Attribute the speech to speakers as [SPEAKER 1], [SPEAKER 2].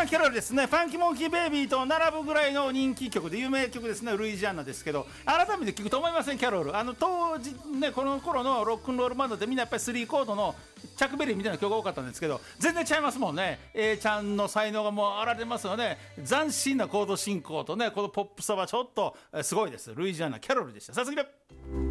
[SPEAKER 1] ナ・キャロルですね。ファンキーモンキーベイビーと並ぶぐらいの人気曲で有名曲ですね、ルイジアナですけど、改めて聞くと思いません？キャロル、当時ね、この頃のロックンロールバンドってみんなやっぱり3コードのチャックベリーみたいな曲が多かったんですけど、全然違いますもんね。ちゃんの才能がもう現れてますよね。斬新なコード進行とね、このポップさはちょっとすごいです。ルイジアナ・キャロルでした。さあ次で